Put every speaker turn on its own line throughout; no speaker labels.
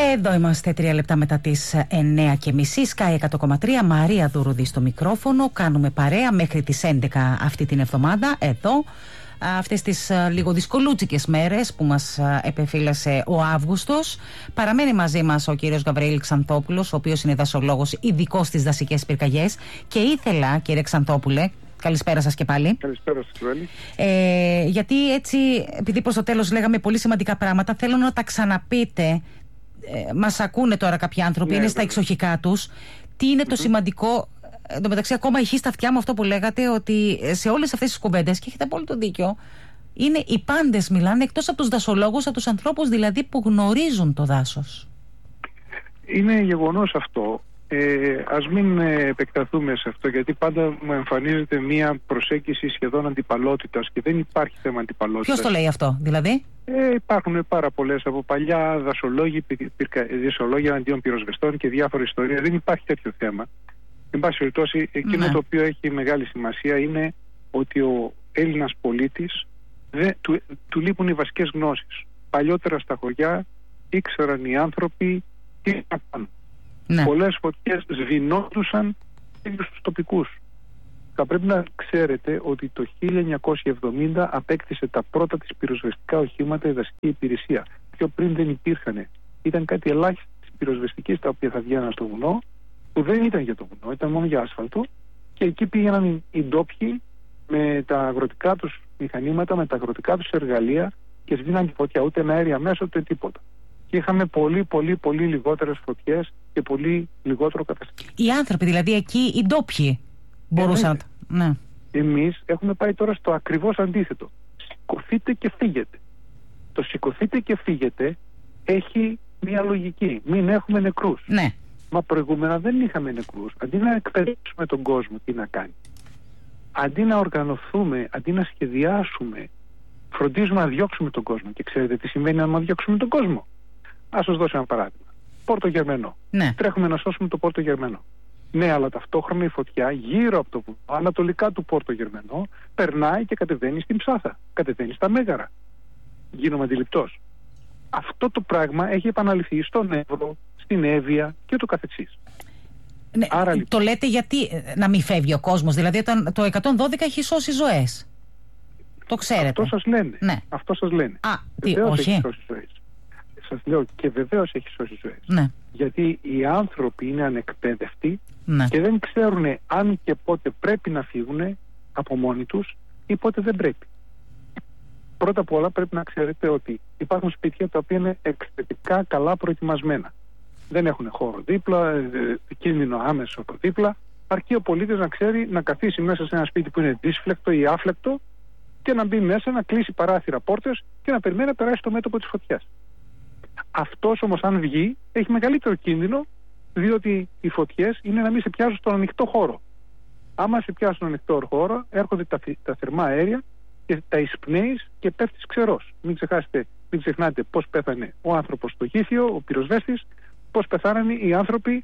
Εδώ είμαστε 3 λεπτά μετά τις 9:30. Sky 100,3. Μαρία Δουρουδή στο μικρόφωνο. Κάνουμε παρέα μέχρι τις 11 αυτή την εβδομάδα. Εδώ, αυτές τις λίγο δυσκολούτσικες μέρες που μας επεφύλασε ο Αύγουστος. Παραμένει μαζί μας ο κύριος Γαβρίλη Ξανθόπουλος, ο οποίος είναι δασολόγος ειδικός στις δασικές πυρκαγιές. Και ήθελα, κύριε Ξανθόπουλε, καλησπέρα σας και πάλι.
Καλησπέρα σας, Βέλη.
Γιατί έτσι, επειδή προς το τέλος λέγαμε πολύ σημαντικά πράγματα, θέλω να τα ξαναπείτε. Μας ακούνε τώρα κάποιοι άνθρωποι, είναι στα εξοχικά τους. Τι είναι το σημαντικό? Εν τω μεταξύ, ακόμα ηχεί στα αυτιά μου αυτό που λέγατε, ότι σε όλες αυτές τις κουβέντες, και έχετε απόλυτο δίκιο, είναι οι πάντες μιλάνε, εκτός από τους δασολόγους, από τους ανθρώπους δηλαδή που γνωρίζουν το δάσος.
Είναι γεγονός αυτό. Ας μην επεκταθούμε σε αυτό, γιατί πάντα μου εμφανίζεται μια προσέγγιση σχεδόν αντιπαλότητας και δεν υπάρχει θέμα αντιπαλότητας.
Ποιος το λέει αυτό, δηλαδή?
Υπάρχουν πάρα πολλές από παλιά δασολόγοι αντίον πυροσβεστών και διάφορα ιστορίες. Δεν υπάρχει τέτοιο θέμα. Εν πάση περιπτώσει, εκείνο το οποίο έχει μεγάλη σημασία είναι ότι ο Έλληνας πολίτης του λείπουν οι βασικές γνώσεις. Παλιότερα στα χωριά ήξεραν οι άνθρωποι τι να κάνουν. Πολλές φωτιές σβηνόντουσαν τους τοπικούς. Θα πρέπει να ξέρετε ότι το 1970 απέκτησε τα πρώτα της πυροσβεστικά οχήματα η δασική υπηρεσία. Πιο πριν δεν υπήρχαν. Ήταν κάτι ελάχιστο της πυροσβεστικής τα οποία θα βγαίναν στο βουνό, που δεν ήταν για το βουνό, ήταν μόνο για άσφαλτο, και εκεί πήγαιναν οι ντόπιοι με τα αγροτικά τους μηχανήματα, με τα αγροτικά τους εργαλεία και σβήναν τη φωτιά, ούτε με αέρια μέσα ούτε τίποτα. Και είχαμε πολύ λιγότερες φωτιές και πολύ λιγότερο καταστήμα.
Οι άνθρωποι δηλαδή εκεί, οι ντόπιοι, μπορούσαν να...
Εμείς έχουμε πάει τώρα στο ακριβώς αντίθετο. Σηκωθείτε και φύγετε. Το σηκωθείτε και φύγετε έχει μια λογική. Μην έχουμε νεκρούς.
Ναι.
Μα προηγούμενα δεν είχαμε νεκρούς. Αντί να εκπαιδεύσουμε τον κόσμο τι να κάνει, αντί να οργανωθούμε, αντί να σχεδιάσουμε, φροντίζουμε να διώξουμε τον κόσμο. Και ξέρετε τι σημαίνει αν διώξουμε τον κόσμο? Ας σας δώσω ένα παράδειγμα. Πόρτο Γερμενό.
Ναι.
Τρέχουμε να σώσουμε το Πόρτο Γερμενό. Ναι, αλλά ταυτόχρονα η φωτιά γύρω από το βουνό, ανατολικά του Πόρτο Γερμενό, περνάει και κατεβαίνει στην Ψάθα. Κατεβαίνει στα Μέγαρα. Γίνομαι αντιληπτός. Αυτό το πράγμα έχει επαναληφθεί στον Εύρο, στην Εύβοια και ούτω καθεξής.
Ναι,
άρα,
το λέτε γιατί να μην φεύγει ο κόσμος? Δηλαδή το 112 έχει σώσει ζωές. Το ξέρετε.
Αυτό σας λένε.
Ναι.
Αυτό σας λένε.
Όχι.
Έχει σώσει ζωές. Σας λέω, και βεβαίως έχει σώσει ζωές.
Ναι.
Γιατί οι άνθρωποι είναι ανεκπαίδευτοι,
ναι,
και δεν ξέρουν αν και πότε πρέπει να φύγουν από μόνοι τους ή πότε δεν πρέπει. Πρώτα απ' όλα πρέπει να ξέρετε ότι υπάρχουν σπίτια τα οποία είναι εξαιρετικά καλά προετοιμασμένα. Δεν έχουν χώρο δίπλα, κίνδυνο άμεσο από δίπλα. Αρκεί ο πολίτης να ξέρει να καθίσει μέσα σε ένα σπίτι που είναι δύσφλεκτο ή άφλεκτο και να μπει μέσα, να κλείσει παράθυρα, πόρτες και να περιμένει να περάσει στο μέτωπο της φωτιάς. Αυτός όμως, αν βγει, έχει μεγαλύτερο κίνδυνο, διότι οι φωτιές είναι να μην σε πιάσουν στον ανοιχτό χώρο. Άμα σε πιάσουν στον ανοιχτό χώρο, έρχονται τα θερμά αέρια και τα εισπνέεις και πέφτεις ξερός. Μην ξεχνάτε πώς πέθανε ο άνθρωπος στο Γήθιο, ο πυροσβέστης, πώς πεθάνανε οι άνθρωποι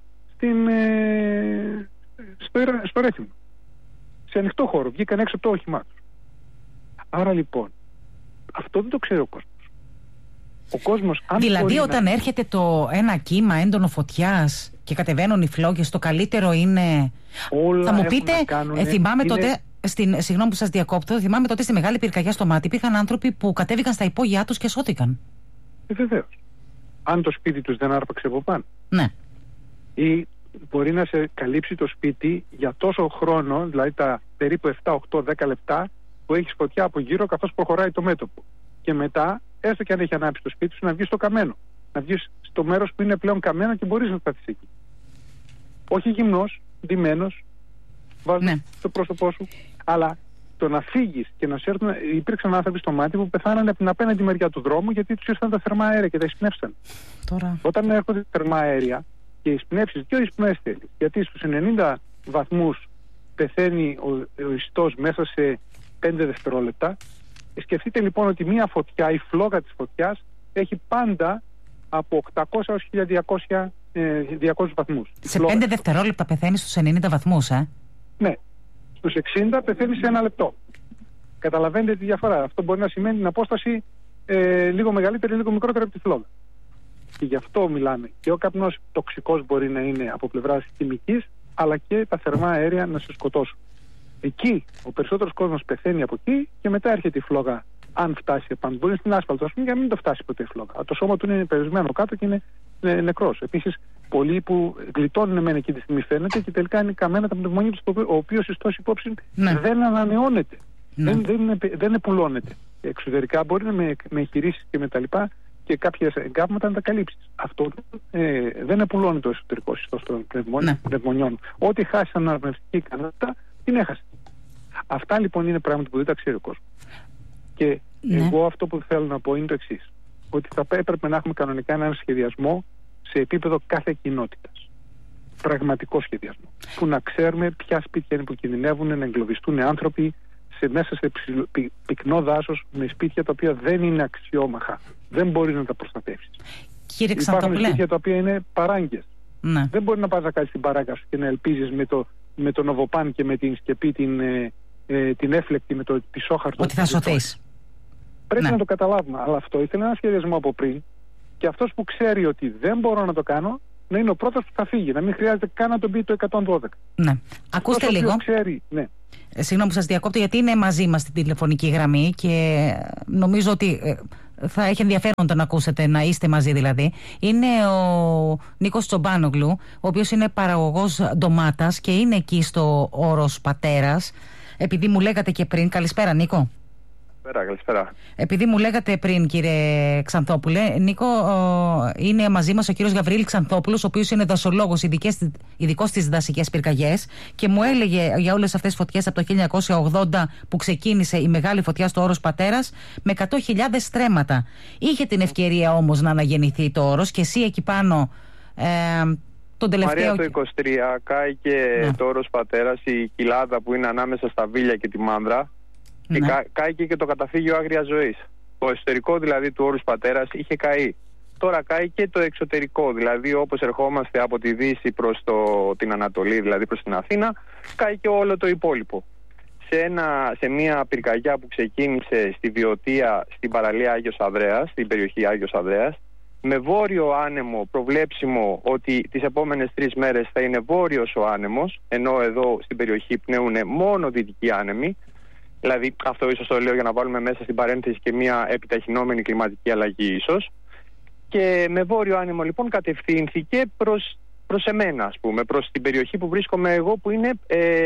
στο Ρέθυμνο. Σε ανοιχτό χώρο, βγήκαν έξω από το όχημά τους. Άρα λοιπόν, αυτό δεν το ξέρει ο κόσμος. Ο κόσμος, αν
δηλαδή όταν έρχεται ένα κύμα έντονο φωτιάς και κατεβαίνουν οι φλόγες, το καλύτερο είναι...
Όλα
θα μου πείτε, θυμάμαι
είναι...
τότε, συγγνώμη που σας διακόπτω, θυμάμαι τότε στη Μεγάλη Πυρκαγιά στο Μάτι, υπήρχαν άνθρωποι που κατέβηκαν στα υπόγειά τους και σώθηκαν.
Βεβαίως. Αν το σπίτι τους δεν άρπαξε από πάνω.
Ναι.
Ή μπορεί να σε καλύψει το σπίτι για τόσο χρόνο, δηλαδή τα περίπου 7, 8, 10 λεπτά που έχεις φωτιά από γύρω καθώς προχωράει το μέτωπο. Και μετά, έστω και αν έχει ανάψει το σπίτι σου, να βγεις στο καμένο. Να βγεις στο μέρος που είναι πλέον καμένο και μπορείς να σταθείς εκεί. Όχι γυμνός, ντυμένος, βάζοντας το πρόσωπό σου, αλλά το να φύγεις και να σε έρθουν. Υπήρξαν άνθρωποι στο Μάτι που πεθάνανε από την απέναντι μεριά του δρόμου γιατί τους ήρθαν τα θερμά αέρια και τα εισπνεύσαν.
Τώρα...
Όταν έρχονται τα θερμά αέρια και εισπνεύσεις, και ο εισπνεύσεις θέλει, γιατί στους 90 βαθμούς πεθαίνει ο ιστός μέσα σε 5 δευτερόλεπτα. Σκεφτείτε λοιπόν ότι μία φωτιά, η φλόγα της φωτιάς, έχει πάντα από 800 έως 1200 βαθμούς.
Σε 5 δευτερόλεπτα πεθαίνει στους 90 βαθμούς,
Ναι. Στους 60 πεθαίνει σε 1 λεπτό. Καταλαβαίνετε τη διαφορά. Αυτό μπορεί να σημαίνει την απόσταση λίγο μεγαλύτερη, λίγο μικρότερη από τη φλόγα. Και γι' αυτό μιλάμε. Και ο καπνός τοξικός μπορεί να είναι από πλευράς χημικής, αλλά και τα θερμά αέρια να σε σκοτώσουν. Εκεί ο περισσότερος κόσμος πεθαίνει από εκεί και μετά έρχεται η φλόγα. Αν φτάσει επάνω, μπορεί στην άσφαλτο, για να μην το φτάσει ποτέ η φλόγα. Το σώμα του είναι περιορισμένο κάτω και είναι νεκρός. Επίσης, πολλοί που γλιτώνουν μεν εκεί τη στιγμή φαίνεται και τελικά είναι καμένα τα πνευμονία του, ο οποίος ιστός υπόψη δεν ανανεώνεται. Δεν επουλώνεται. Εξωτερικά μπορεί με εγχειρήσεις και με τα λοιπά και κάποια εγκάβματα να τα καλύψει. Αυτό δεν επουλώνει το εσωτερικό ιστός των πνευμονιών. Ό,τι χάσει αναπνευστική ικανότητα, την έχασε. Αυτά λοιπόν είναι πράγματα που δεν τα ξέρει ο κόσμος. Και εγώ αυτό που θέλω να πω είναι το εξής. Ότι θα έπρεπε να έχουμε κανονικά έναν σχεδιασμό σε επίπεδο κάθε κοινότητας. Πραγματικό σχεδιασμό. Που να ξέρουμε ποια σπίτια είναι που κινδυνεύουν να εγκλωβιστούν άνθρωποι μέσα σε πυκνό δάσος με σπίτια τα οποία δεν είναι αξιόμαχα. Δεν μπορεί να τα προστατεύσεις. Υπάρχουν σπίτια τα οποία είναι παράγκες. Ναι. Δεν μπορεί να πας να κάνεις την παράγκα σου και να ελπίζεις με το νοβοπάν και με την σκεπή την έφλεκτη με το πισόχαρτο.
Ότι θα σωθείς.
Πρέπει να το καταλάβουμε. Αλλά αυτό ήθελε ένα σχεδιασμό από πριν. Και αυτός που ξέρει ότι δεν μπορώ να το κάνω, να είναι ο πρώτος που θα φύγει. Να μην χρειάζεται καν να τον πει το 112.
Ναι. Ακούστε λίγο.
Ξέρει, ναι.
Συγγνώμη που σας διακόπτω, γιατί είναι μαζί μας στην τηλεφωνική γραμμή και νομίζω ότι θα έχει ενδιαφέρον το να ακούσετε, να είστε μαζί δηλαδή. Είναι ο Νίκος Τσομπάνογλου, ο οποίος είναι παραγωγός ντομάτας και είναι εκεί στο Όρος Πατέρας. Επειδή μου λέγατε και πριν. Καλησπέρα, Νίκο.
Καλησπέρα.
Επειδή μου λέγατε πριν, κύριε Ξανθόπουλε, Νίκο, είναι μαζί μας ο κύριος Γαβρίλη Ξανθόπουλος, ο οποίος είναι δασολόγος, ειδικός στις δασικές πυρκαγιές, και μου έλεγε για όλες αυτές τις φωτιές από το 1980 που ξεκίνησε η μεγάλη φωτιά στο Όρος Πατέρας με 100.000 στρέμματα. Είχε την ευκαιρία όμως να αναγεννηθεί το Όρος και εσύ εκεί πάνω. Τον τελευταίο...
Μαρία, το 23 κάηκε το Όρος Πατέρας, η κοιλάδα που είναι ανάμεσα στα Βίλια και τη Μάνδρα. Και κάηκε και το καταφύγιο Άγριας Ζωής. Το εσωτερικό δηλαδή του Όρους Πατέρας είχε καεί. Τώρα κάει και το εξωτερικό, δηλαδή όπως ερχόμαστε από τη Δύση προς την Ανατολή, δηλαδή προς την Αθήνα, κάει και όλο το υπόλοιπο. Σε μια πυρκαγιά που ξεκίνησε στη Βιωτία, στην παραλία Άγιος Ανδρέας, στην περιοχή Άγιος Ανδρέας, με βόρειο άνεμο προβλέψιμο ότι τις επόμενες 3 μέρες θα είναι βόρειος ο άνεμος, ενώ εδώ στην περιοχή πνέουν μόνο δυτικοί άνεμοι. Δηλαδή αυτό ίσως το λέω για να βάλουμε μέσα στην παρένθεση και μια επιταχυνόμενη κλιματική αλλαγή ίσως. Και με βόρειο άνεμο λοιπόν κατευθύνθηκε προς εμένα, ας πούμε, προς την περιοχή που βρίσκομαι εγώ, που είναι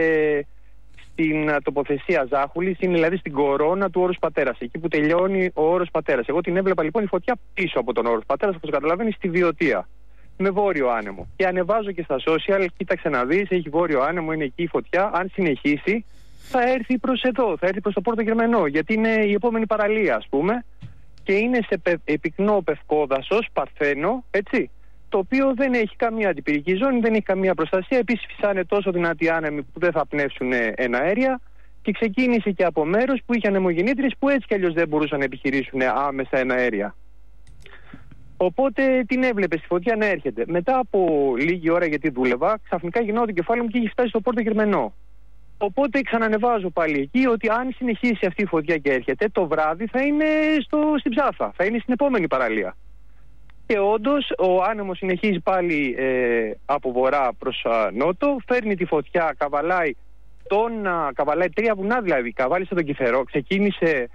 στην τοποθεσία Ζάχουλης, είναι δηλαδή στην κορώνα του Όρους Πατέρας, εκεί που τελειώνει ο Όρος Πατέρας. Εγώ την έβλεπα λοιπόν η φωτιά πίσω από τον Όρος Πατέρας, όπως καταλαβαίνεις, στη Βιωτία, με βόρειο άνεμο. Και ανεβάζω και στα social, κοίταξε να δεις, έχει βόρειο άνεμο, είναι εκεί η φωτιά, αν συνεχίσει θα έρθει προς εδώ, θα έρθει προς το Πόρτο Γερμανό, γιατί είναι η επόμενη παραλία, ας πούμε, και είναι σε πυκνό πευκόδασος, παρθένο, έτσι, το οποίο δεν έχει καμία αντιπυρική ζώνη, δεν έχει καμία προστασία. Επίσης φυσάνε τόσο δυνατοί άνεμοι που δεν θα πνεύσουν εναέρια, και ξεκίνησε και από μέρος που είχε ανεμογεννήτριες που έτσι κι αλλιώς δεν μπορούσαν να επιχειρήσουν άμεσα εναέρια. Οπότε την έβλεπε στη φωτιά να έρχεται. Μετά από λίγη ώρα, γιατί δούλευα, ξαφνικά γυρνάω το κεφάλι μου και έχει φτάσει στο Πόρτο Γερμανό. Οπότε ξανανεβάζω πάλι εκεί ότι αν συνεχίσει αυτή η φωτιά και έρχεται, το βράδυ θα είναι στην Ψάθα, θα είναι στην επόμενη παραλία. Και όντως ο άνεμος συνεχίζει πάλι από βορρά προς νότο, φέρνει τη φωτιά, καβαλάει 3 βουνά δηλαδή, καβάλισε τον Κηφερό, ξεκίνησε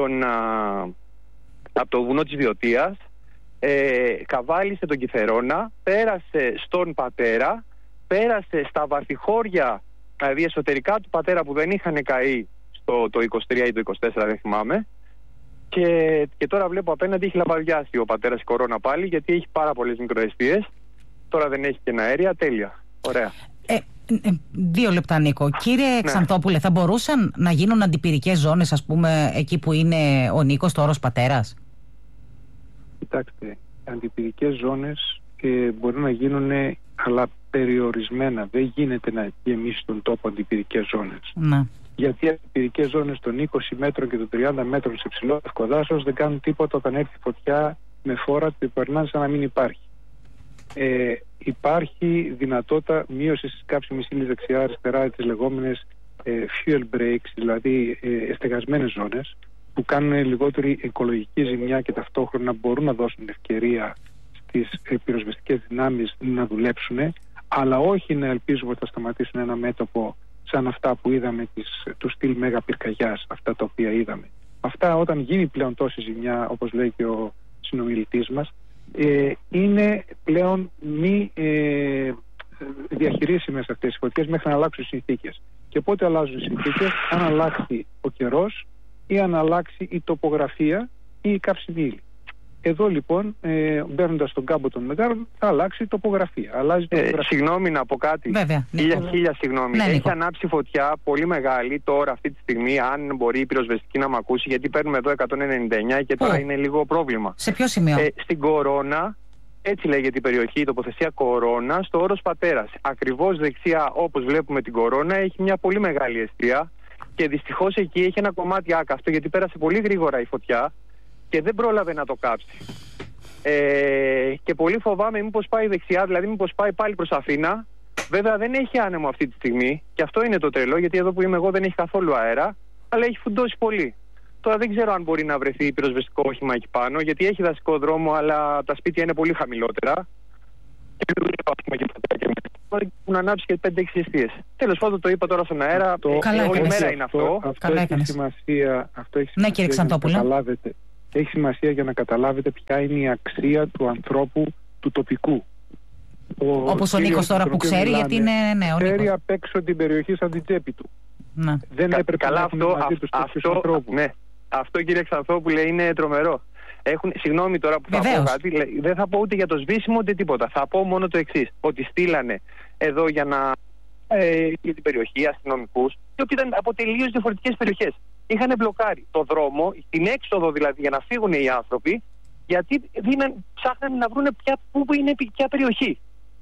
από το βουνό της Βιωτίας, καβάλισε τον Κηφερόνα, πέρασε στον Πατέρα, πέρασε στα βαρθιχώρια, δηλαδή εσωτερικά του Πατέρα που δεν είχαν καεί το 23 ή το 24, δεν θυμάμαι, και τώρα βλέπω απέναντι έχει λαμπαδιάσει ο Πατέρας η κορώνα πάλι, γιατί έχει πάρα πολλές μικροαιστείες. Τώρα δεν έχει και αέρια, τέλεια, ωραία.
2 λεπτά, Νίκο. Κύριε Ξανθόπουλε, θα μπορούσαν να γίνουν αντιπυρικές ζώνες, ας πούμε, εκεί που είναι ο Νίκος, το Όρος Πατέρας?
Κοιτάξτε, αντιπυρικές ζώνες μπορεί να γίνουν, αλλά περιορισμένα. Δεν γίνεται να γεμίσει τον τόπο αντιπυρικές ζώνες.
Ναι.
Γιατί οι αντιπυρικές ζώνες των 20 μέτρων και των 30 μέτρων σε ψηλό ευκοδάσος δεν κάνουν τίποτα όταν έρθει φωτιά με φόρα, την περνάνε σαν να μην υπάρχει. Υπάρχει δυνατότητα μείωσης της καύσιμης ύλης δεξιά-αριστερά, τις λεγόμενες fuel breaks, δηλαδή εστεγασμένες ζώνες, που κάνουν λιγότερη οικολογική ζημιά και ταυτόχρονα μπορούν να δώσουν ευκαιρία τις πυροσβεστικές δυνάμεις να δουλέψουν, αλλά όχι να ελπίζουμε ότι θα σταματήσουν ένα μέτωπο σαν αυτά που είδαμε του στυλ μέγα πυρκαγιάς, αυτά τα οποία είδαμε. Αυτά, όταν γίνει πλέον τόση ζημιά, όπως λέει και ο συνομιλητής μας, είναι πλέον μη διαχειρίσιμες αυτές οι φωτιές μέχρι να αλλάξουν οι συνθήκες. Και πότε αλλάζουν οι συνθήκες? Αν αλλάξει ο καιρός ή αν αλλάξει η τοπογραφία ή η καύσιμη ύλη. Εδώ λοιπόν, μπαίνοντας στον κάμπο των μεγάρων, θα αλλάξει η τοπογραφία. Αλλάζει η τοπογραφία.
Συγγνώμη να πω κάτι.
Βέβαια.
Χίλια συγγνώμη.
Ναι,
έχει ανάψει φωτιά πολύ μεγάλη τώρα αυτή τη στιγμή, αν μπορεί η πυροσβεστική να μ' ακούσει, γιατί παίρνουμε εδώ 199 και τώρα είναι λίγο πρόβλημα.
Σε ποιο σημείο?
Στην Κορώνα, έτσι λέγεται η περιοχή, η τοποθεσία Κορώνα, στο Όρος Πατέρας. Ακριβώς δεξιά, όπως βλέπουμε την Κορώνα, έχει μια πολύ μεγάλη εστία και δυστυχώς εκεί έχει ένα κομμάτι άκαυτο, γιατί πέρασε πολύ γρήγορα η φωτιά και δεν πρόλαβε να το κάψει. Και πολύ φοβάμαι μήπως πάει δεξιά, δηλαδή μήπως πάει πάλι προς Αθήνα. Βέβαια δεν έχει άνεμο αυτή τη στιγμή και αυτό είναι το τρελό, γιατί εδώ που είμαι εγώ δεν έχει καθόλου αέρα, αλλά έχει φουντώσει πολύ. Τώρα δεν ξέρω αν μπορεί να βρεθεί πυροσβεστικό όχημα εκεί πάνω, γιατί έχει δασικό δρόμο, αλλά τα σπίτια είναι πολύ χαμηλότερα. Και δεν έχουν ανάψει και 5-6 εστίες. Τέλος πάντων, το είπα τώρα στον αέρα. Όλη μέρα είναι αυτό.
Αυτό έχει σημασία.
Ναι, κύριε Ξαντόπουλε.
Έχει σημασία για να καταλάβετε ποια είναι η αξία του ανθρώπου του τοπικού.
Όπως ο Νίκος τώρα που ξέρει, γιατί είναι ο Νίκος.
Ξέρει απ' έξω την περιοχή σαν την τσέπη του.
Ναι.
Δεν έπρεπε να έχουν μαζί τους τέτοιους ανθρώπους.
Ναι. Αυτό, κύριε Ξανθόπουλε, είναι τρομερό. Συγγνώμη τώρα που θα πω κάτι, δεν θα πω ούτε για το σβήσιμο ούτε τίποτα. Θα πω μόνο το εξής, ότι στείλανε εδώ για την περιοχή αστυνομικούς, οι οποίοι ήταν από τελείως διαφορετικές περιοχές. Είχαν μπλοκάρει το δρόμο, την έξοδο δηλαδή, για να φύγουν οι άνθρωποι, γιατί ψάχναν να βρουν πού είναι ποια περιοχή.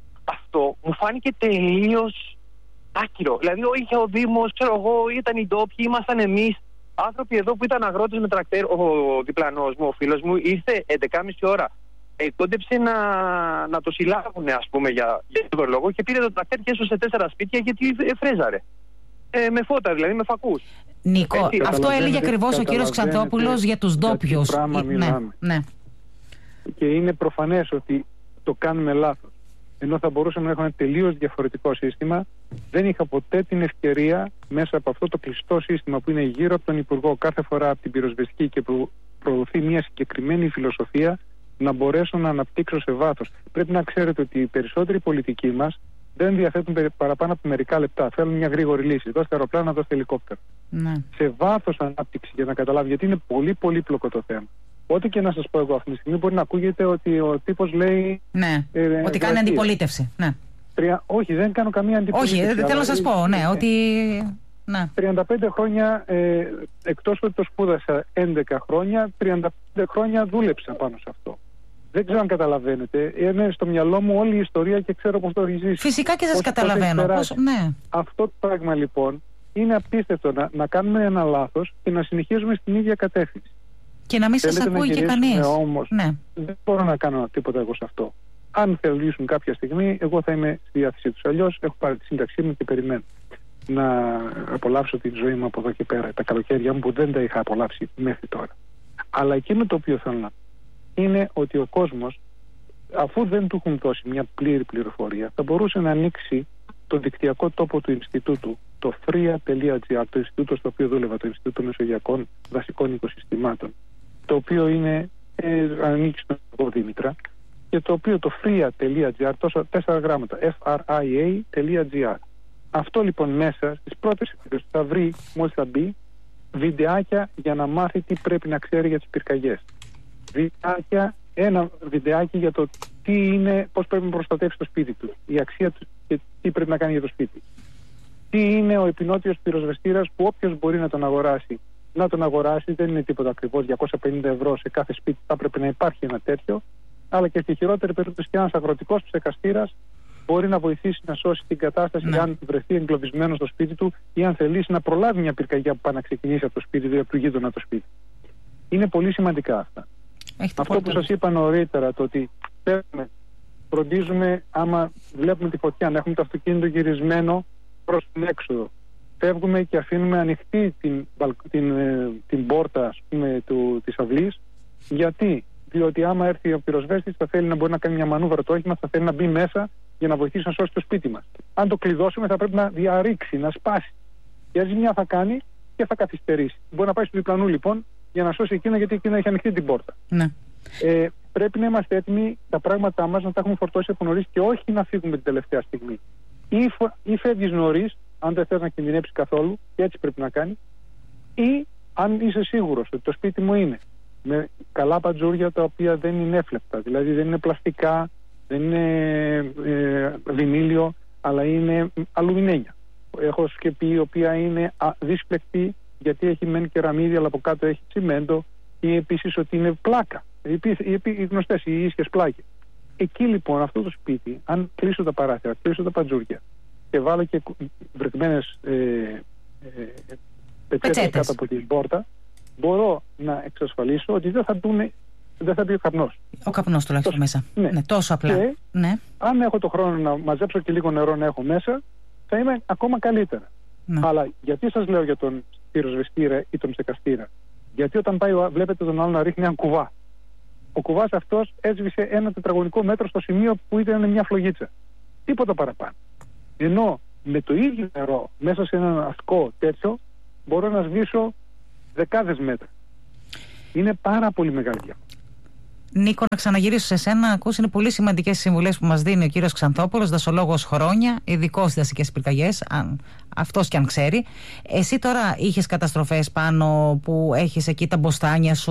Αυτό μου φάνηκε τελείως άκυρο. Δηλαδή, είχε ο Δήμος, ξέρω εγώ, ήταν οι ντόπιοι, ήμασταν εμείς. Άνθρωποι εδώ που ήταν αγρότες με τρακτέρ, ο διπλανός μου, ο φίλος μου, ήρθε 11.30 ώρα. Κόντεψε να το συλλάβουν, ας πούμε, για τον λόγο και πήρε το τρακτέρ και έσωσε 4 σπίτια γιατί φρέζαρε. Με φώτα δηλαδή, με φακούς.
Νίκο, αυτό έλεγε ακριβώς ο κύριος Ξανθόπουλος για τους ντόπιους.
Ναι. Και είναι προφανές ότι το κάνουμε λάθος. Ενώ θα μπορούσαμε να έχουμε ένα τελείως διαφορετικό σύστημα, δεν είχα ποτέ την ευκαιρία μέσα από αυτό το κλειστό σύστημα που είναι γύρω από τον Υπουργό κάθε φορά από την πυροσβεστική και που προωθεί μια συγκεκριμένη φιλοσοφία, να μπορέσω να αναπτύξω σε βάθος. Πρέπει να ξέρετε ότι οι περισσότεροι πολιτικοί μας δεν διαθέτουν παραπάνω από μερικά λεπτά. Θέλουν μια γρήγορη λύση. Δώστε αεροπλάνο, δώστε ελικόπτερο. Ναι. Σε βάθος ανάπτυξη για να καταλάβει, γιατί είναι πολύ πολύπλοκο το θέμα. Ό,τι και να σας πω εγώ αυτή τη στιγμή, μπορεί να ακούγεται ότι ο τύπος λέει.
Ναι, ότι κάνει αντιπολίτευση. Ναι.
Όχι, δεν κάνω καμία αντιπολίτευση.
Όχι, δεν θέλω να σας πω. Ναι, ότι. Ναι.
35 χρόνια, εκτός ότι το σπούδασα 11 χρόνια, 35 χρόνια δούλεψα πάνω σε αυτό. Δεν ξέρω αν καταλαβαίνετε. Είναι στο μυαλό μου όλη η ιστορία και ξέρω πώς το έχει ζήσει.
Φυσικά και σας καταλαβαίνω. Ναι.
Αυτό το πράγμα λοιπόν είναι απίστευτο να κάνουμε ένα λάθος και να συνεχίζουμε στην ίδια κατεύθυνση.
Και να μην σας ακούει και κανείς.
Όμως δεν μπορώ να κάνω τίποτα εγώ σε αυτό. Αν θελήσουν κάποια στιγμή, εγώ θα είμαι στη διάθεσή τους. Αλλιώς έχω πάρει τη σύνταξή μου και περιμένω να απολαύσω τη ζωή μου από εδώ και πέρα. Τα καλοκαίρια μου που δεν τα είχα απολαύσει μέχρι τώρα. Αλλά εκείνο το οποίο θέλω να πω είναι ότι ο κόσμος, αφού δεν του έχουν δώσει μια πλήρη πληροφορία, θα μπορούσε να ανοίξει το δικτυακό τόπο του Ινστιτούτου, το fria.gr, το Ινστιτούτο στο οποίο δούλευα, το Ινστιτούτο Μεσογειακών Δασικών Οικοσυστημάτων, το οποίο είναι ανήκει στον Δήμητρα, και το οποίο το fria.gr, τόσο 4 γράμματα, fria.gr. Αυτό λοιπόν μέσα στις πρώτες εφημερίδες θα βρει, μόλις θα μπει, βιντεάκια για να μάθει τι πρέπει να ξέρει για τις πυρκαγιές. Ένα βιντεάκι για το τι είναι, πώς πρέπει να προστατεύσει το σπίτι του, η αξία του και τι πρέπει να κάνει για το σπίτι. Τι είναι ο επινότιος πυροσβεστήρας που όποιος μπορεί να τον αγοράσει, δεν είναι τίποτα ακριβώς. 250 ευρώ σε κάθε σπίτι θα πρέπει να υπάρχει ένα τέτοιο, αλλά και στη χειρότερη περίπτωση και ένας αγροτικός ψεκαστήρας μπορεί να βοηθήσει να σώσει την κατάσταση αν βρεθεί εγκλωβισμένο στο σπίτι του ή αν θελήσει να προλάβει μια πυρκαγιά που πάει να ξεκινήσει από το σπίτι του ή από το γείτονα το σπίτι. Είναι πολύ σημαντικά αυτά. Αυτό που σας είπα νωρίτερα, το ότι φροντίζουμε άμα βλέπουμε τη φωτιά να έχουμε το αυτοκίνητο γυρισμένο προς την έξοδο. Φεύγουμε και αφήνουμε ανοιχτή την πόρτα, ας πούμε, της αυλής. Διότι άμα έρθει ο πυροσβέστης, θα θέλει να μπορεί να κάνει μια μανούβρα το όχημα, θα θέλει να μπει μέσα για να βοηθήσει να σώσει το σπίτι μας. Αν το κλειδώσουμε, θα πρέπει να διαρρήξει, να σπάσει. Και ζημιά θα κάνει και θα καθυστερήσει. Μπορεί να πάει στο διπλανού λοιπόν για να σώσει εκείνα, γιατί εκείνα έχει ανοιχτεί την πόρτα.
Ναι.
Πρέπει να είμαστε έτοιμοι τα πράγματά μας να τα έχουμε φορτώσει από νωρίς και όχι να φύγουμε την τελευταία στιγμή. Ή φεύγεις νωρίς, αν δεν θες να κινδυνεύσεις καθόλου, και έτσι πρέπει να κάνεις, ή αν είσαι σίγουρος ότι το σπίτι μου είναι με καλά παντζούρια τα οποία δεν είναι έφλεπτα, δηλαδή δεν είναι πλαστικά, δεν είναι βινίλιο, αλλά είναι αλουμινένια. Έχω σκεπή η οποία είναι δύσπλεκτη, γιατί έχει μεν κεραμίδι, αλλά από κάτω έχει τσιμέντο, ή επίσης ότι είναι πλάκα. Οι γνωστές, οι ίσιες πλάκες. Εκεί λοιπόν αυτό το σπίτι, αν κλείσω τα παράθυρα, κλείσω τα παντζούρια και βάλω και βρεγμένες πετσέτες κάτω από την πόρτα, μπορώ να εξασφαλίσω ότι δεν θα μπει ο καπνός. Ο
καπνός τουλάχιστον μέσα. Ναι, τόσο απλά. Και ναι.
Αν έχω το χρόνο να μαζέψω και λίγο νερό να έχω μέσα, θα είμαι ακόμα καλύτερα. Ναι. Αλλά γιατί σας λέω για τον πυροσβεστήρα ή τον ψεκαστήρα? Γιατί όταν πάει, βλέπετε τον άλλο να ρίχνει έναν κουβά. Ο κουβάς αυτός έσβησε 1 τετραγωνικό μέτρο στο σημείο που ήταν μια φλογίτσα. Τίποτα παραπάνω. Ενώ με το ίδιο νερό μέσα σε έναν ασκό τέτοιο μπορώ να σβήσω δεκάδες μέτρα. Είναι πάρα πολύ μεγάλη διαφορά.
Νίκο, να ξαναγυρίσω σε σένα. Ακούς, είναι πολύ σημαντικές συμβουλές που μας δίνει ο κύριος Ξανθόπουλος, δασολόγος χρόνια, ειδικός στις δασικές πυρκαγιές, αυτός και αν ξέρει. Εσύ τώρα είχες καταστροφές πάνω που έχεις εκεί τα μποστάνια σου?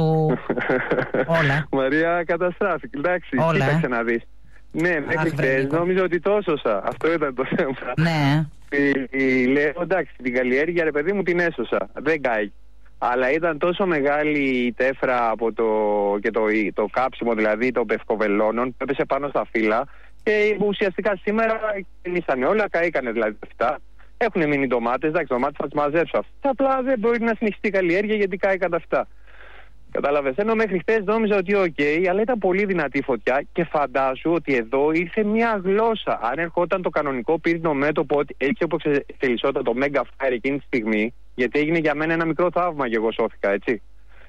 Όλα.
Μαρία, καταστράφηκε. Εντάξει, κοίταξε να δεις. Ναι, μέχρι χθες νόμιζα ότι το έσωσα. Αυτό ήταν το θέμα.
Ναι.
Λέω, εντάξει, την καλλιέργεια, ρε παιδί μου, την έσωσα. Δεν κάει. Αλλά ήταν τόσο μεγάλη η τέφρα από το κάψιμο, δηλαδή των πευκοβελώνων, που έπεσε πάνω στα φύλλα, και ουσιαστικά σήμερα κλείσανε όλα, καήκανε δηλαδή αυτά. Έχουν μείνει ντομάτες, εντάξει, ντομάτες θα τις μαζέψω αυτά. Απλά δεν μπορεί να συνεχιστεί η καλλιέργεια γιατί καήκαν αυτά. Κατάλαβες? Ενώ μέχρι χθες νόμιζα ότι αλλά ήταν πολύ δυνατή η φωτιά και φαντάσου ότι εδώ ήρθε μια γλώσσα. Αν ερχόταν το κανονικό πύρινο μέτωπο, έτσι όπως εξελισσόταν το Mega Fire εκείνη τη στιγμή, γιατί έγινε για μένα ένα μικρό θαύμα και εγώ σώθηκα, έτσι.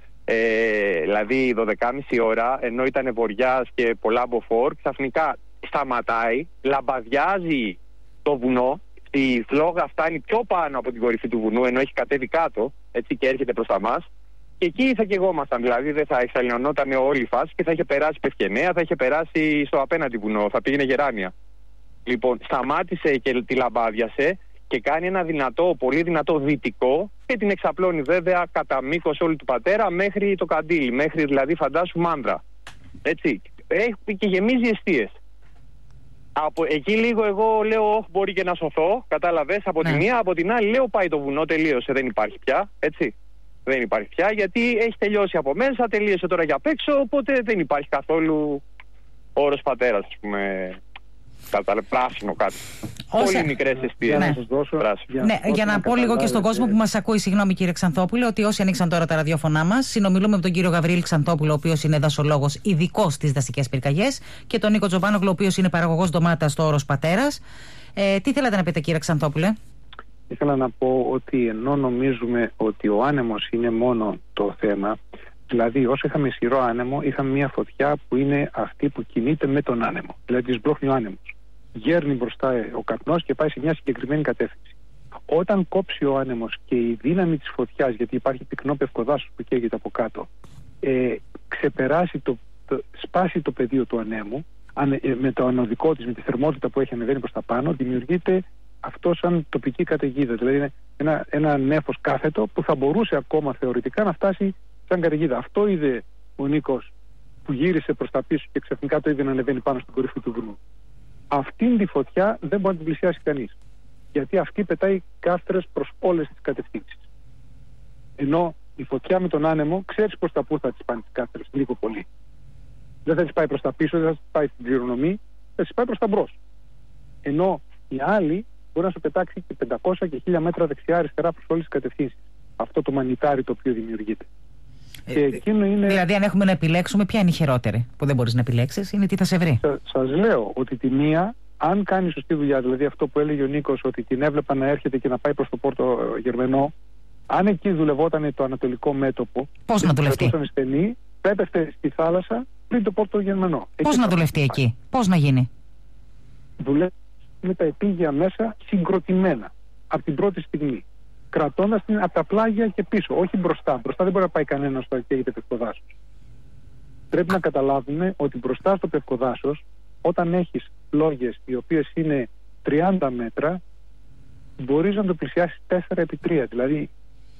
Δηλαδή 12.30 ώρα, ενώ ήταν βοριάς και πολλά μποφόρ, ξαφνικά σταματάει, λαμπαδιάζει το βουνό, η φλόγα φτάνει πιο πάνω από την κορυφή του βουνού, ενώ έχει κατέβει κάτω, έτσι, και έρχεται προς τα μας. Και εκεί θα καιγόμασταν, δηλαδή δεν θα εξαλλιωνόταν όλη η φάση και θα είχε περάσει Πευκενέα, θα είχε περάσει στο απέναντι βουνό, θα πήγαινε Γεράνια. Λοιπόν, σταμάτησε και τη λαμπάδιασε και κάνει ένα πολύ δυνατό δυτικό και την εξαπλώνει βέβαια κατά μήκος όλου του πατέρα μέχρι το Καντήλι, μέχρι δηλαδή φαντάσου Μάνδρα. Έτσι, έχει και γεμίζει εστίες. Από εκεί λίγο εγώ λέω μπορεί και να σωθώ, κατάλαβες, από τη μία, από την άλλη λέω πάει το βουνό, τελείωσε, δεν υπάρχει πια, έτσι. Δεν υπάρχει πια, γιατί έχει τελειώσει από μέσα, τελείωσε τώρα για απ' έξω, οπότε δεν υπάρχει καθόλου όρος πατέρας, ας πούμε, πράσινο κάτι. Πολύ μικρές εστίες.
Ναι. Για να πω λίγο και στον κόσμο που μας ακούει, συγγνώμη κύριε Ξανθόπουλε, ότι όσοι ανοίξαν τώρα τα ραδιόφωνά μας, συνομιλούμε με τον κύριο Γαβρίλη Ξανθόπουλο, ο οποίος είναι δασολόγος ειδικός στις δασικές πυρκαγιές, και τον Νίκο Τζοβάνογλου, ο οποίος είναι παραγωγός ντομάτας στο όρος πατέρας. Τι θέλατε να πείτε κύριε Ξανθόπουλε?
Ήθελα να πω ότι ενώ νομίζουμε ότι ο άνεμος είναι μόνο το θέμα, δηλαδή όσο είχαμε ισχυρό άνεμο, είχαμε μια φωτιά που είναι αυτή που κινείται με τον άνεμο, δηλαδή τη σμπρώχνει ο άνεμος. Γέρνει μπροστά ο καπνός και πάει σε μια συγκεκριμένη κατεύθυνση. Όταν κόψει ο άνεμος και η δύναμη της φωτιάς, γιατί υπάρχει πυκνό πευκοδάσος που καίγεται από κάτω, ξεπεράσει σπάσει το πεδίο του ανέμου, με το ανωδικό της, με τη θερμότητα που έχει ανεβαίνει προς τα πάνω, δημιουργείται αυτό σαν τοπική καταιγίδα. Δηλαδή είναι ένα νέφος κάθετο που θα μπορούσε ακόμα θεωρητικά να φτάσει σαν καταιγίδα. Αυτό είδε ο Νίκος που γύρισε προς τα πίσω και ξαφνικά το είδε να ανεβαίνει πάνω στην κορυφή του βουνού. Αυτήν τη φωτιά δεν μπορεί να την πλησιάσει κανείς. Γιατί αυτή πετάει κάστρες προς όλες τις κατευθύνσεις. Ενώ η φωτιά με τον άνεμο ξέρεις προς τα πού θα τις πάνε τις κάστρες, λίγο πολύ. Δεν θα τις πάει προς τα πίσω, δεν θα τις πάει στην κληρονομή, θα τις πάει προς τα μπρος. Ενώ η άλλη μπορεί να σου πετάξει και 500 και 1000 μέτρα δεξιά-αριστερά προς όλες τις κατευθύνσεις. Αυτό το μανιτάρι το οποίο δημιουργείται. Και εκείνο είναι...
Δηλαδή, αν έχουμε να επιλέξουμε, ποια είναι η χειρότερη που δεν μπορείς να επιλέξεις, είναι τι θα σε βρει.
Σας λέω ότι τη μία, αν κάνει σωστή δουλειά, δηλαδή αυτό που έλεγε ο Νίκος, ότι την έβλεπα να έρχεται και να πάει προς το Πόρτο Γερμενό, αν εκεί δουλευόταν το ανατολικό μέτωπο,
πώς να δουλευτεί?
Στενή, θα έπεφτε στη θάλασσα πριν το πρώτο γερμανό.
Πώς να δουλευτεί εκεί, πώς να γίνει?
Δουλεύει με τα επίγεια μέσα συγκροτημένα από την πρώτη στιγμή. Κρατώντας την από τα πλάγια και πίσω, όχι μπροστά. Μπροστά δεν μπορεί να πάει κανένας στο καίγεται πευκοδάσος. Πρέπει να καταλάβουμε ότι μπροστά στο πευκοδάσος, όταν έχεις φλόγες οι οποίες είναι 30 μέτρα, μπορείς να το πλησιάσεις 4x3, δηλαδή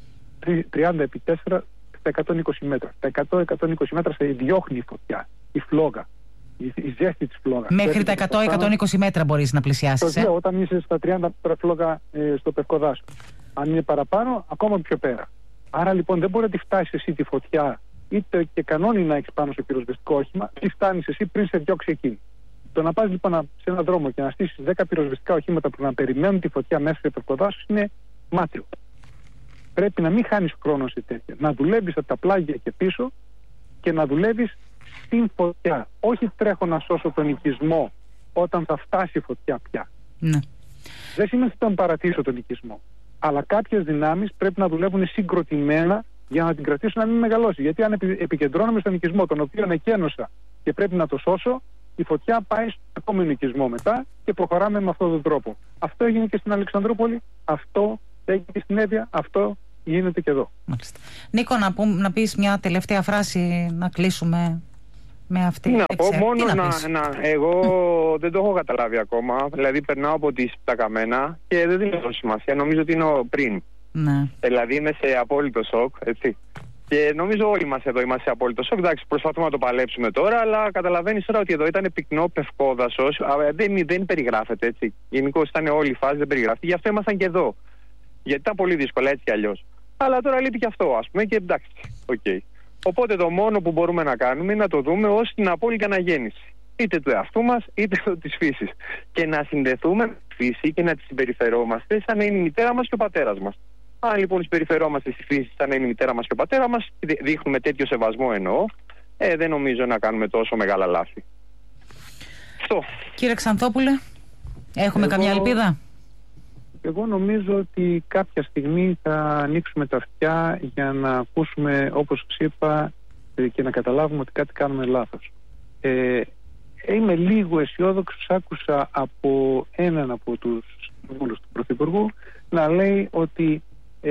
30x4 στα 120 μέτρα. Τα 100-120 μέτρα σε διώχνει η φωτιά, η φλόγα, η ζέστη της φλόγας.
Μέχρι τα 100-120 μέτρα μπορείς να πλησιάσεις.
Όταν είσαι στα 30 μέτρα φλόγα στο πευκοδάσος. Αν είναι παραπάνω, ακόμα πιο πέρα. Άρα λοιπόν δεν μπορεί να τη φτάσεις εσύ τη φωτιά, είτε και κανόνι να έχεις πάνω στο πυροσβεστικό όχημα, τι φτάνεις εσύ πριν σε διώξει εκείνη. Το να πας λοιπόν σε έναν δρόμο και να στήσεις 10 πυροσβεστικά οχήματα που να περιμένουν τη φωτιά μέσα στο πευκοδάσος είναι μάτιο. Πρέπει να μην χάνεις χρόνο σε τέτοια. Να δουλεύεις από τα πλάγια και πίσω και να δουλεύεις στην φωτιά. Όχι τρέχω να σώσω τον οικισμό όταν θα φτάσει η φωτιά πια.
Ναι.
Δεν σημαίνει ότι τον παρατήσω τον οικισμό. Αλλά κάποιες δυνάμεις πρέπει να δουλεύουν συγκροτημένα για να την κρατήσουν να μην μεγαλώσει. Γιατί αν επικεντρώνομαι στον οικισμό, τον οποίο εκένωσα και πρέπει να το σώσω, η φωτιά πάει στον επόμενο οικισμό μετά και προχωράμε με αυτόν τον τρόπο. Αυτό έγινε και στην Αλεξανδρούπολη, αυτό έγινε και στην Εύβοια, αυτό γίνεται και εδώ.
Μάλιστα. Νίκο, να πεις μια τελευταία φράση, να κλείσουμε με αυτή.
Να πω μόνο εγώ δεν το έχω καταλάβει ακόμα. Δηλαδή περνάω από τις Πτακαμένα και δεν δίνω σημασία. Νομίζω ότι είναι πριν.
Ναι.
Δηλαδή είμαι σε απόλυτο σοκ, έτσι. Και νομίζω όλοι μας εδώ είμαστε σε απόλυτο σοκ. Εντάξει, προσπαθούμε να το παλέψουμε τώρα, αλλά καταλαβαίνεις τώρα ότι εδώ ήταν πυκνό πευκόδασος. Δεν περιγράφεται, έτσι. Γενικώς ήταν όλη η φάση, δεν περιγράφεται. Γι' αυτό ήμασταν και εδώ. Γιατί ήταν πολύ δύσκολα, έτσι κι αλλιώς. Αλλά τώρα λείπει και αυτό, ας πούμε, και εντάξει. Okay. Οπότε το μόνο που μπορούμε να κάνουμε είναι να το δούμε ως την απόλυτη αναγέννηση. Είτε του εαυτού μας, είτε της φύσης. Και να συνδεθούμε με τη φύση και να τη συμπεριφερόμαστε σαν να είναι η μητέρα μας και ο πατέρας μας. Αν λοιπόν συμπεριφερόμαστε στη φύση σαν να είναι η μητέρα μας και ο πατέρας μας, δείχνουμε τέτοιο σεβασμό εννοώ, δεν νομίζω να κάνουμε τόσο μεγάλα λάθη. Αυτό.
Κύριε Ξανθόπουλε, έχουμε καμιά ελπίδα?
Εγώ νομίζω ότι κάποια στιγμή θα ανοίξουμε τα αυτιά για να ακούσουμε, όπως σας είπα, και να καταλάβουμε ότι κάτι κάνουμε λάθος. Είμαι λίγο αισιόδοξος. Άκουσα από έναν από τους συμβούλους του Πρωθυπουργού να λέει ότι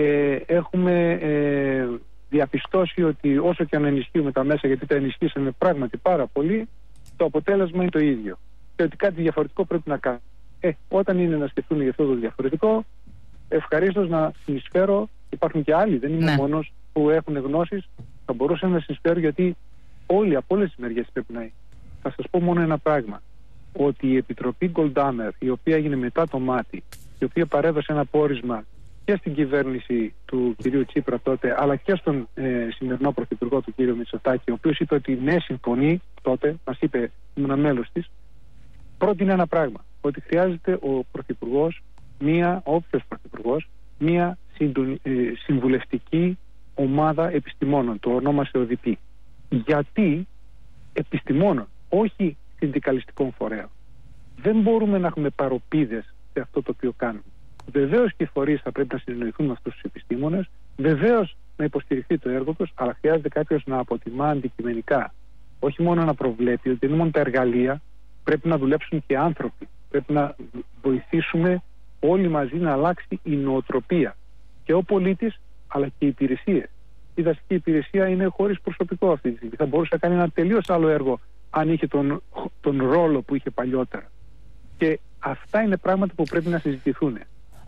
έχουμε διαπιστώσει ότι όσο και αν ενισχύουμε τα μέσα, γιατί τα ενισχύσαμε πράγματι πάρα πολύ, το αποτέλεσμα είναι το ίδιο. Και ότι κάτι διαφορετικό πρέπει να κάνουμε. Όταν είναι να σκεφτούν για αυτό το διαφορετικό, ευχαρίστως να συνεισφέρω. Υπάρχουν και άλλοι, δεν είμαι μόνος που έχουν γνώσεις. Θα μπορούσα να συνεισφέρω, γιατί όλοι από όλες τις μεριές πρέπει να είναι. Θα σας πω μόνο ένα πράγμα. Ότι η Επιτροπή Γκολντάμερ, η οποία έγινε μετά το μάτι, η οποία παρέδωσε ένα πόρισμα και στην κυβέρνηση του κυρίου Τσίπρα τότε, αλλά και στον σημερινό πρωθυπουργό του κύριο Μητσοτάκη, ο οποίος είπε ότι ναι, συμφωνεί τότε, μας είπε, ήμουν μέλος της, πρότεινε ένα πράγμα. Ότι χρειάζεται ο πρωθυπουργός, όποιος πρωθυπουργός, μία συμβουλευτική ομάδα επιστημόνων, το ονόμασε ΟΔΠ. Γιατί επιστημόνων, όχι συνδικαλιστικών φορέων. Δεν μπορούμε να έχουμε παροπίδες σε αυτό το οποίο κάνουμε. Βεβαίως και οι φορείς θα πρέπει να συνεννοηθούν με αυτούς τους επιστήμονες, βεβαίως να υποστηριχθεί το έργο τους, αλλά χρειάζεται κάποιος να αποτιμά αντικειμενικά. Όχι μόνο να προβλέπει, ότι είναι μόνο τα εργαλεία, πρέπει να δουλέψουν και άνθρωποι. Πρέπει να βοηθήσουμε όλοι μαζί να αλλάξει η νοοτροπία. Και ο πολίτης, αλλά και οι υπηρεσίες. Η δασική υπηρεσία είναι χωρίς προσωπικό αυτή τη στιγμή. Θα μπορούσε να κάνει ένα τελείως άλλο έργο αν είχε τον ρόλο που είχε παλιότερα. Και αυτά είναι πράγματα που πρέπει να συζητηθούν.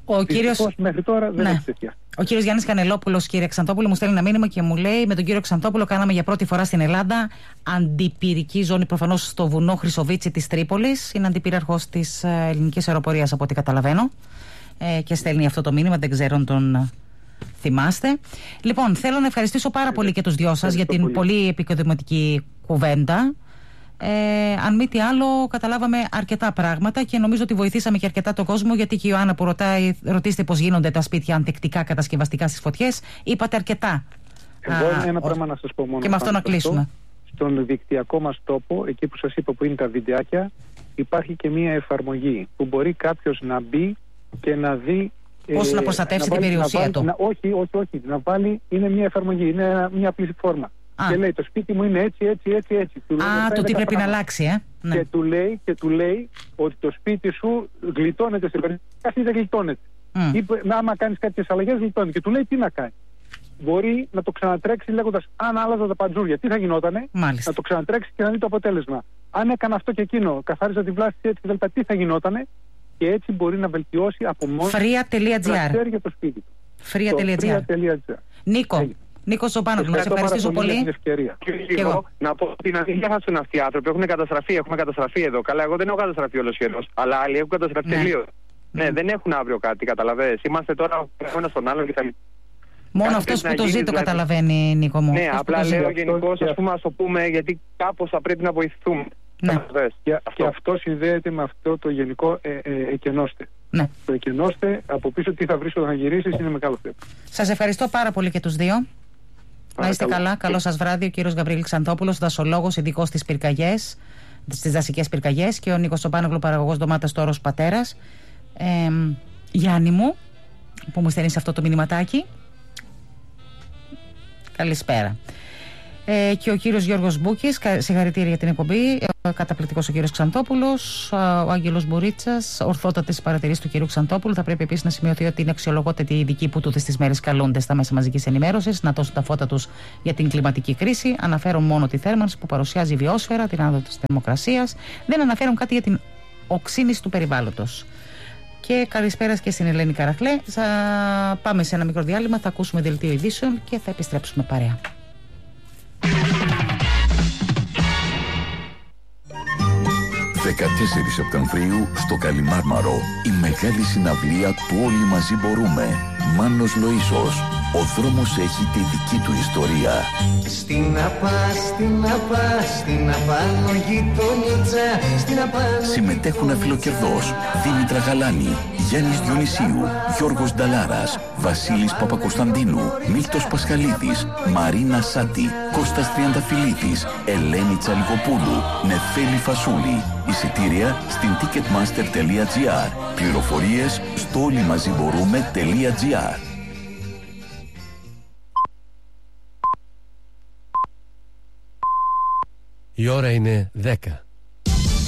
Μέχρι τώρα δεν έχει τέτοια.
Ο κύριος Γιάννης Κανελόπουλος, κύριε Ξανθόπουλο, μου στέλνει ένα μήνυμα και μου λέει: με τον κύριο Ξανθόπουλο κάναμε για πρώτη φορά στην Ελλάδα αντιπυρική ζώνη, προφανώς στο βουνό Χρυσοβίτσι της Τρίπολης. Είναι αντιπύραρχος της ελληνικής αεροπορίας, από ό,τι καταλαβαίνω. Και στέλνει αυτό το μήνυμα, δεν ξέρω αν τον θυμάστε. Λοιπόν, θέλω να ευχαριστήσω πάρα πολύ και τους δυο σας για την πολύ επικοδηματική κουβέντα. Αν μη τι άλλο, καταλάβαμε αρκετά πράγματα και νομίζω ότι βοηθήσαμε και αρκετά τον κόσμο, γιατί και η Ιωάννα που ρωτάει, ρωτήστε πώς γίνονται τα σπίτια ανθεκτικά κατασκευαστικά στις φωτιές. Είπατε αρκετά.
Εγώ ένα πράγμα να σας πω μόνο.
Και με αυτό να κλείσουμε.
Στον δικτυακό μας τόπο, εκεί που σας είπα που είναι τα βιντεάκια, υπάρχει και μία εφαρμογή που μπορεί κάποιος να μπει και να δει.
Πώς να προστατεύσει την περιουσία του.
Όχι. Να βάλει, είναι μια εφαρμογή, είναι μια απλή φόρμα. Και λέει το σπίτι μου είναι έτσι.
Το τι πρέπει να αλλάξει,
Ναι. Και του λέει ότι το σπίτι σου γλιτώνεται σε περίπτωση ή δεν γλιτώνεται. Ή άμα κάνεις κάποιες αλλαγές γλιτώνεται. Και του λέει τι να κάνει. Μπορεί να το ξανατρέξει λέγοντας αν άλλαζα τα παντζούρια, τι θα γινότανε.
Μάλιστα.
Να το ξανατρέξει και να δει το αποτέλεσμα. Αν έκανα αυτό και εκείνο, καθάριζα τη βλάση έτσι και τι θα γινότανε. Και έτσι μπορεί να βελτιώσει από μόνο
Free.gr.
το σπίτι του.
Free.gr. Νίκο Ζωμπάνογλου, σε ευχαριστήσω πολύ.
Και εγώ να πω ότι να μην διαβάσουν αυτοί οι άνθρωποι. Έχουμε καταστραφεί εδώ. Καλά, εγώ δεν έχω καταστραφεί ολοσχερός. Αλλά άλλοι έχουν καταστραφεί τελείως. Ναι, δεν έχουν αύριο κάτι, καταλαβαίνεις. Είμαστε τώρα ένα στον άλλον και τα λοιπά.
Μόνο αυτός που το ζει το καταλαβαίνει, Νίκο μου.
Ναι, απλά λέω γενικώς, ας το πούμε, γιατί κάπως θα πρέπει να βοηθηθούμε.
Ναι.
Και αυτό συνδέεται με αυτό το γενικό εκενώστε.
Ναι.
Το εκενώστε, από πίσω τι θα βρεις όταν γυρίσεις είναι μεγάλο θέμα.
Σας ευχαριστώ πάρα πολύ και τους δύο. Να είστε καλά. Καλό σας βράδυ. Ο κύριος Γαβρίλη Ξανθόπουλος, δασολόγος, ειδικός στις πυρκαγιές, στις δασικές πυρκαγιές, και ο Νίκος Ζωμπάνογλου, παραγωγός ντομάτας στο Όρος Πατέρας. Γιάννη μου, που μου στέλνει αυτό το μηνυματάκι. Καλησπέρα. Και ο κύριος Γιώργος Μπούκης, συγχαρητήρια για την εκπομπή. Καταπληκτικός ο κύριος Ξανθόπουλος. Ο Άγγελος Μπουρίτσας, ορθότατες παρατηρήσεις του κύριου Ξανθόπουλου. Θα πρέπει επίσης να σημειωθεί ότι είναι αξιολογότατοι οι ειδικοί που τούτες τις μέρες καλούνται στα μέσα μαζικής ενημέρωσης να δώσουν τα φώτα τους για την κλιματική κρίση. Αναφέρουν μόνο τη θέρμανση που παρουσιάζει η βιόσφαιρα, την άνοδο της θερμοκρασίας. Δεν αναφέρουν κάτι για την οξύνηση του περιβάλλοντος. Και καλησπέρα και στην Ελένη Καραχλέ. Θα πάμε σε ένα μικρό διάλειμμα, θα ακούσουμε δελτίο ειδήσεων και θα επιστρέψουμε παρέα.
14 Σεπτεμβρίου στο Καλιμάρμαρο η μεγάλη συναυλία του Όλοι Μαζί Μπορούμε. Μάνος Λοΐσος. Ο δρόμος έχει τη δική του ιστορία. Στην απάνω γειτονίτσα. Συμμετέχουν Αφιλοκερδός, Δήμητρα Γαλάνη, Γιάννης Διονυσίου, Γιώργος Νταλάρας, Βασίλης Παπακοσταντίνου, Μίλτος Πασχαλίδης, Μαρίνα Σάτι, Κώστας Τριανταφυλλίδης, Ελένη Τσαλιγοπούλου, Νεφέλη Φασούλη. Εισιτήρια στην ticketmaster.gr. Πληροφορίες στο όλοιμαζιμπορούμε.gr.
Η ώρα είναι 10.